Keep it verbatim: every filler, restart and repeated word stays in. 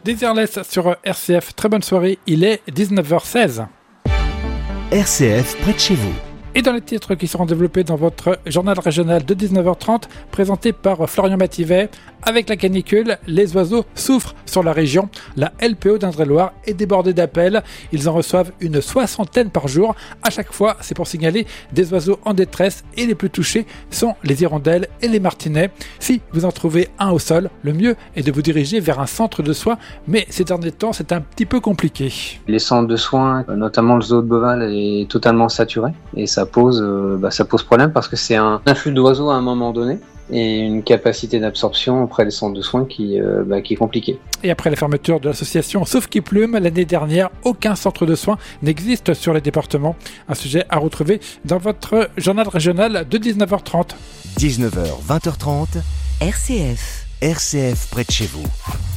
Desireless sur R C F, très bonne soirée, il est dix-neuf heures seize. R C F près de chez vous. Et dans les titres qui seront développés dans votre journal régional de dix-neuf heures trente, présenté par Florian Mativet, avec la canicule, les oiseaux souffrent sur la région. La L P O d'Indre-et-Loire est débordée d'appels. Ils en reçoivent une soixantaine par jour. À chaque fois, c'est pour signaler des oiseaux en détresse et les plus touchés sont les hirondelles et les martinets. Si vous en trouvez un au sol, le mieux est de vous diriger vers un centre de soins, mais ces derniers temps, c'est un petit peu compliqué. Les centres de soins, notamment le zoo de Beauval, est totalement saturé et ça pose, euh, bah, ça pose problème parce que c'est un afflux d'oiseaux à un moment donné et une capacité d'absorption auprès des centres de soins qui, euh, bah, qui est compliquée. Et après la fermeture de l'association Sauf qui plume l'année dernière, aucun centre de soins n'existe sur les départements. Un sujet à retrouver dans votre journal régional de dix-neuf heures trente. dix-neuf heures, vingt heures trente. R C F. R C F près de chez vous.